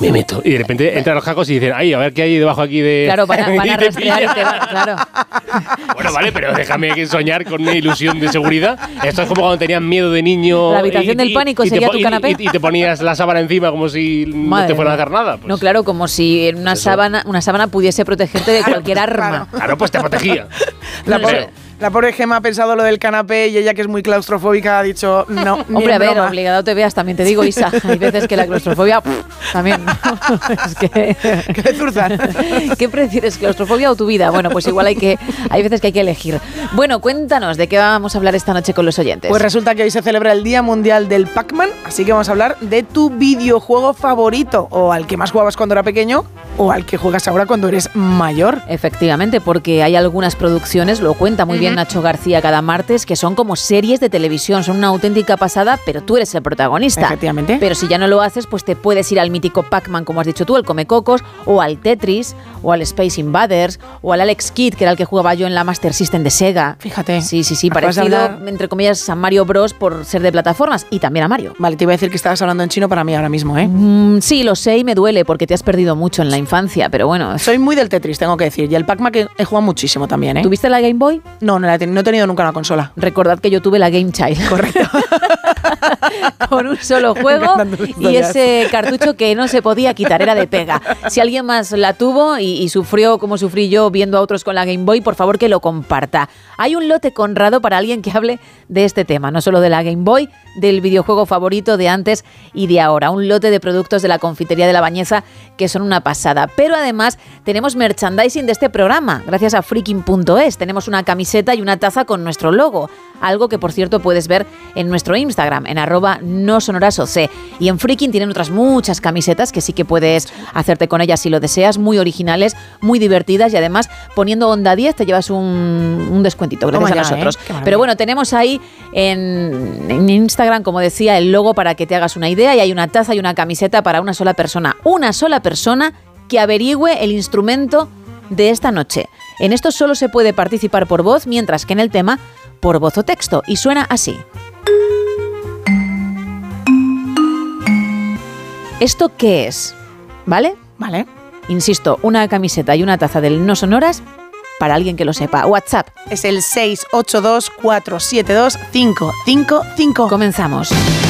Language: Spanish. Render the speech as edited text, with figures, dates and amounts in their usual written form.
meto. Y de repente entran los hackers y dicen, ay, a ver qué hay debajo aquí de... Claro, van a rastrear y te van, claro. Bueno, vale, pero déjame soñar con una ilusión de seguridad. Esto es como cuando tenías miedo de niño... La habitación del pánico sería tu canapé. Y te ponías la sábana encima como si no te fuera a hacer nada. Pues, no, claro, como si en una sábana pudiese protegerte de cualquier arma. Claro, pues te protegía. La pobre Gemma ha pensado lo del canapé y ella, que es muy claustrofóbica, ha dicho no. Hombre, a ver, obligado te veas, también te digo, Isa. Hay veces que la claustrofobia también. Es que ¿Qué zurzan? ¿Qué prefieres, claustrofobia o tu vida? Bueno, pues igual hay veces que hay que elegir. Bueno, cuéntanos de qué vamos a hablar esta noche con los oyentes. Pues resulta que hoy se celebra el Día Mundial del Pac-Man, así que vamos a hablar de tu videojuego favorito, o al que más jugabas cuando era pequeño, o al que juegas ahora cuando eres mayor. Efectivamente, porque hay algunas producciones, lo cuenta muy bien Nacho García cada martes, que son como series de televisión, son una auténtica pasada, pero tú eres el protagonista. Efectivamente. Pero si ya no lo haces, pues te puedes ir al mítico Pac-Man, como has dicho tú, el Comecocos, o al Tetris, o al Space Invaders, o al Alex Kidd, que era el que jugaba yo en la Master System de Sega. Fíjate. Sí, parecido, entre comillas, a Mario Bros. Por ser de plataformas, y también a Mario. Vale, te iba a decir que estabas hablando en chino para mí ahora mismo, ¿eh? Sí, lo sé y me duele, porque te has perdido mucho en la infancia, pero bueno. Soy muy del Tetris, tengo que decir, y el Pac-Man que he jugado muchísimo también, ¿eh? ¿Tuviste la Game Boy? No he tenido nunca una consola. Recordad que yo tuve la Game Child. Correcto. Con un solo juego y ese cartucho que no se podía quitar, era de pega. Si alguien más la tuvo y sufrió como sufrí yo viendo a otros con la Game Boy, por favor que lo comparta. Hay un lote Conrado para alguien que hable de este tema, no solo de la Game Boy, del videojuego favorito de antes y de ahora. Un lote de productos de la confitería de La Bañeza que son una pasada. Pero además tenemos merchandising de este programa, gracias a freaking.es. Tenemos una camiseta y una taza con nuestro logo. Algo que, por cierto, puedes ver en nuestro Instagram, en @nosonorasoc. Y en Freaking tienen otras muchas camisetas que sí que puedes hacerte con ellas si lo deseas, muy originales, muy divertidas, y además, poniendo Onda 10 te llevas un descuentito gracias a nosotros. Pero bueno, tenemos ahí en Instagram, como decía, el logo para que te hagas una idea, y hay una taza y una camiseta para una sola persona. Una sola persona que averigüe el instrumento de esta noche. En esto solo se puede participar por voz, mientras que en el tema por voz o texto, y suena así. ¿Esto qué es? ¿Vale? Vale. Insisto, una camiseta y una taza del No Sonoras para alguien que lo sepa. WhatsApp. Es el 682-472-555. Comenzamos.